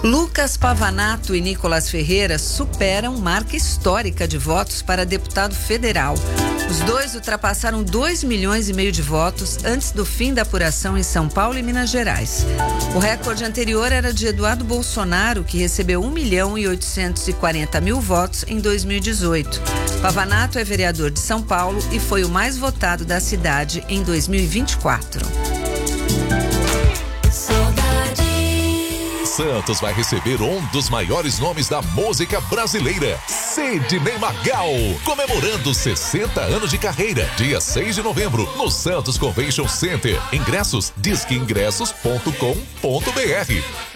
Lucas Pavanato e Nicolas Ferreira superam marca histórica de votos para deputado federal. Os dois ultrapassaram 2,5 milhões de votos antes do fim da apuração em São Paulo e Minas Gerais. O recorde anterior era de Eduardo Bolsonaro, que recebeu 1.840.000 votos em 2018. Pavanato é vereador de São Paulo e foi o mais votado da cidade em 2024. Santos vai receber um dos maiores nomes da música brasileira, Sidney Magal, comemorando 60 anos de carreira, dia 6 de novembro, no Santos Convention Center. Ingressos, disqueingressos.com.br.